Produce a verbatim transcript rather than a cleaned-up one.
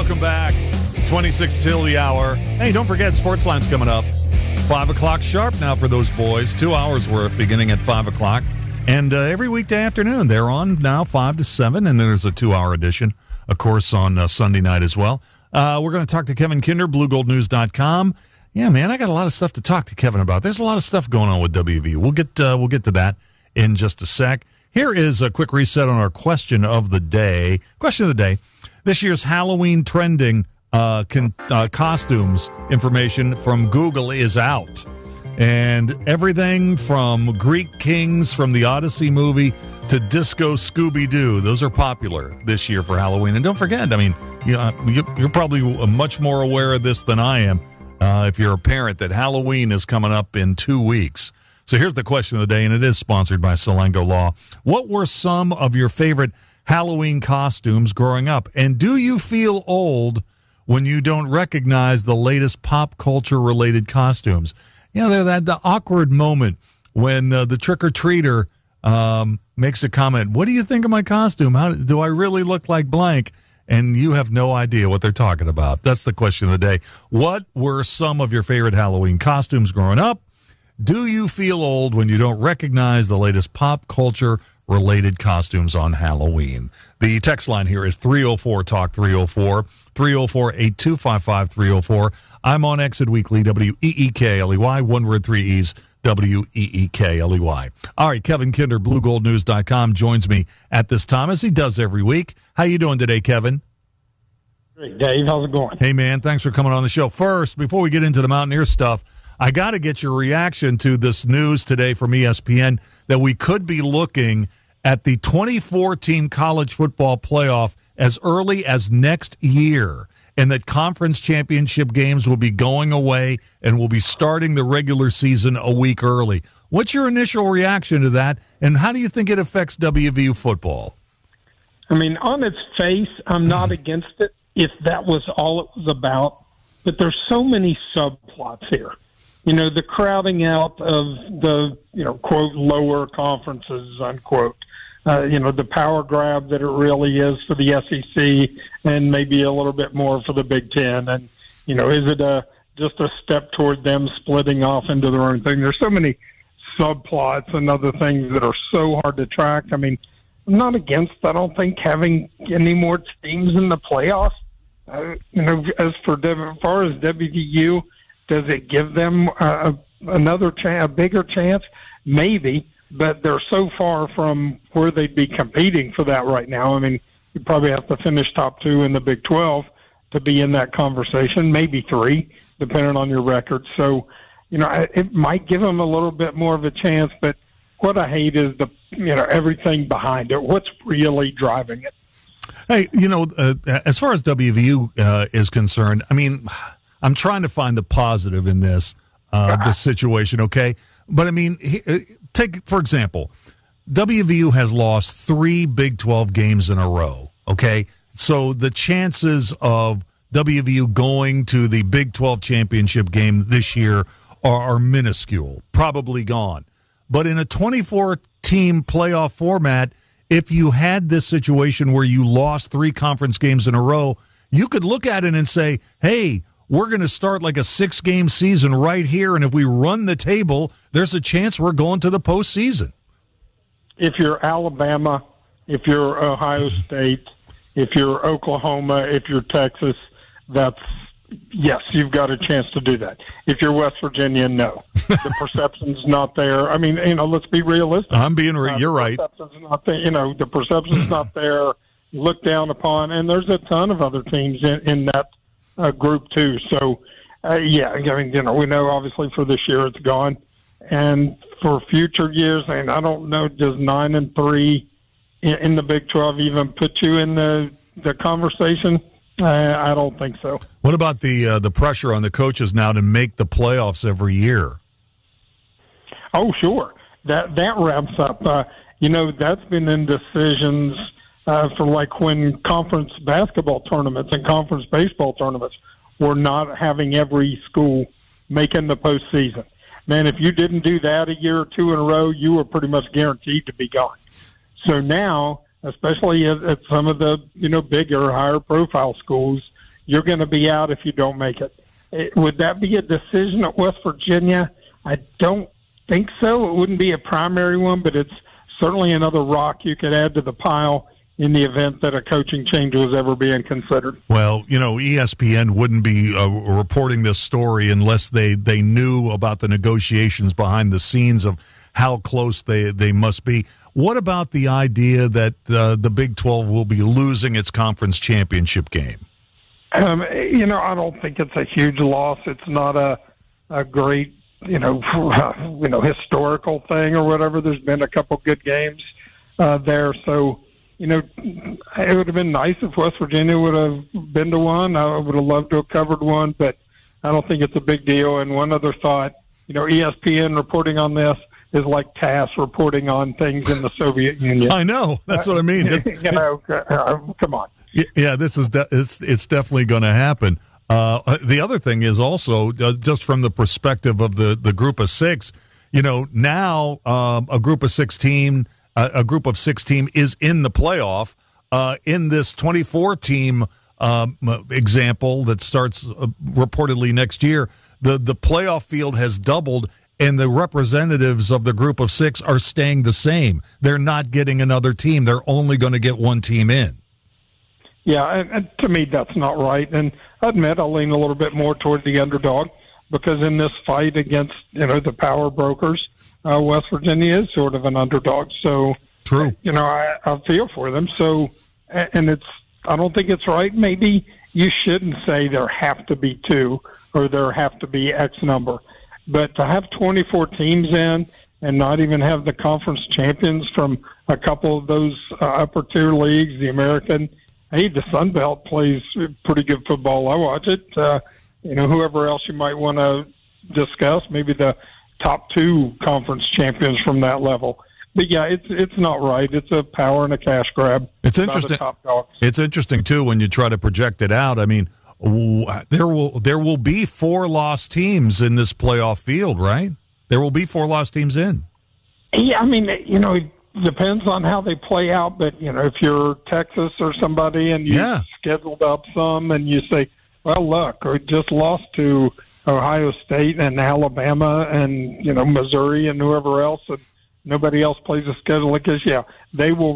welcome back. twenty-six till the hour. Hey, don't forget, Sportsline's coming up. five o'clock sharp now for those boys. Two hours worth beginning at five o'clock. And uh, every weekday afternoon, they're on now five to seven, and then there's a two-hour edition, of course, on uh, Sunday night as well. Uh, we're going to talk to Kevin Kinder, blue gold news dot com. Yeah, man, I got a lot of stuff to talk to Kevin about. There's a lot of stuff going on with W V U. We'll get uh, we'll get to that in just a sec. Here is a quick reset on our question of the day. Question of the day. This year's Halloween trending uh, con- uh, costumes information from Google is out. And everything from Greek kings from the Odyssey movie to Disco Scooby-Doo, those are popular this year for Halloween. And don't forget, I mean, you know, you're probably much more aware of this than I am uh, if you're a parent, that Halloween is coming up in two weeks. So here's the question of the day, and it is sponsored by Salango Law. What were some of your favorite Halloween costumes growing up? And do you feel old when you don't recognize the latest pop culture-related costumes? You know, they're that the awkward moment when uh, the trick-or-treater um, makes a comment, what do you think of my costume? How do I really look like blank? And you have no idea what they're talking about. That's the question of the day. What were some of your favorite Halloween costumes growing up? Do you feel old when you don't recognize the latest pop culture-related costumes on Halloween? The text line here is three oh four talk three oh four, three oh four, eight two five five, three oh four. I'm on Exit Weekly, W E E K L E Y, one word, three E's, W E E K L E Y. All right, Kevin Kinder, blue gold news dot com, joins me at this time, as he does every week. How you doing today, Kevin? Great, Dave. How's it going? Hey, man, thanks for coming on the show. First, before we get into the Mountaineer stuff, I got to get your reaction to this news today from E S P N that we could be looking at the twenty fourteen college football playoff as early as next year, and that conference championship games will be going away and will be starting the regular season a week early. What's your initial reaction to that, and how do you think it affects W V U football? I mean, on its face, I'm not against it if that was all it was about, but there's so many subplots here. You know, the crowding out of the, you know, quote, lower conferences, unquote. Uh, you know, the power grab that it really is for the S E C and maybe a little bit more for the Big Ten. And, you know, is it a just a step toward them splitting off into their own thing? There's so many subplots and other things that are so hard to track. I mean, I'm not against, I don't think, having any more teams in the playoffs. Uh, you know, as for as far as W V U, does it give them uh, another chance, a bigger chance? Maybe. But they're so far from where they'd be competing for that right now. I mean, you probably have to finish top two in the Big twelve to be in that conversation, maybe three, depending on your record. So, you know, it might give them a little bit more of a chance, but what I hate is the, you know, everything behind it. What's really driving it? Hey, you know, uh, as far as W V U uh, is concerned, I mean, I'm trying to find the positive in this, uh, this situation, okay? But, I mean, he, take, for example, W V U has lost three Big twelve games in a row, okay? So the chances of W V U going to the Big twelve championship game this year are, are minuscule, probably gone. But in a twenty-four team playoff format, if you had this situation where you lost three conference games in a row, you could look at it and say, hey, we're going to start like a six-game season right here, and if we run the table, there's a chance we're going to the postseason. If you're Alabama, if you're Ohio State, if you're Oklahoma, if you're Texas, that's, yes, you've got a chance to do that. If you're West Virginia, no. The perception's not there. I mean, you know, let's be realistic. I'm being, re- uh, you're right. Perception's not there. You know, the perception's not there, looked down upon, and there's a ton of other teams in, in that uh, group too. So, uh, yeah, I mean, you know, we know obviously for this year it's gone. And for future years, and I don't know, does nine and three in, in the Big twelve even put you in the, the conversation? Uh, I don't think so. What about the uh, the pressure on the coaches now to make the playoffs every year? Oh, sure. That that wraps up. Uh, you know, that's been in decisions uh, for like when conference basketball tournaments and conference baseball tournaments were not having every school making the postseason. Man, if you didn't do that a year or two in a row, you were pretty much guaranteed to be gone. So now, especially at, at some of the, you know, bigger, higher profile schools, you're going to be out if you don't make it. it. Would that be a decision at West Virginia? I don't think so. It wouldn't be a primary one, but it's certainly another rock you could add to the pile in the event that a coaching change was ever being considered. Well, you know, E S P N wouldn't be uh, reporting this story unless they, they knew about the negotiations behind the scenes of how close they, they must be. What about the idea that uh, the Big twelve will be losing its conference championship game? Um, you know, I don't think it's a huge loss. It's not a, a great, you know, you know, historical thing or whatever. There's been a couple good games uh, there, so. You know, it would have been nice if West Virginia would have been to one. I would have loved to have covered one, but I don't think it's a big deal. And one other thought, you know, E S P N reporting on this is like T A S S reporting on things in the Soviet Union. I know. That's what I mean. you know, uh, come on. Yeah, this is de- it's it's definitely going to happen. Uh, the other thing is also uh, just from the perspective of the, the group of six. You know, now um, a group of six team. Uh, a group of six team is in the playoff. Uh, in this twenty-four team um, example that starts uh, reportedly next year, the, the playoff field has doubled, and the representatives of the group of six are staying the same. They're not getting another team. They're only going to get one team in. Yeah, and, and to me, that's not right. And I admit I lean a little bit more toward the underdog because in this fight against, you know, the power brokers, Uh, West Virginia is sort of an underdog, so true. You know, I, I feel for them. So, and it's I don't think it's right. Maybe you shouldn't say there have to be two or there have to be X number, but to have twenty-four teams in and not even have the conference champions from a couple of those uh, upper tier leagues, the American. Hey, the Sun Belt plays pretty good football. I watch it. Uh, you know, whoever else you might want to discuss, maybe the top two conference champions from that level. But yeah, it's it's not right. It's a power and a cash grab. It's interesting. Top dogs. It's interesting too when you try to project it out. I mean, there will there will be four lost teams in this playoff field, right? There will be four lost teams in. Yeah, I mean, you know, it depends on how they play out. But you know, if you're Texas or somebody and you yeah. scheduled up some, and you say, "Well, look, we just lost to Ohio State and Alabama and, you know, Missouri and whoever else, and nobody else plays a schedule like this," yeah, they will